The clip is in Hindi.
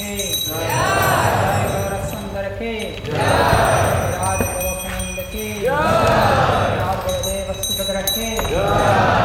के जय गौर सुंदर के राज गोखनंद की राज गुरुदेव सुभद्रा के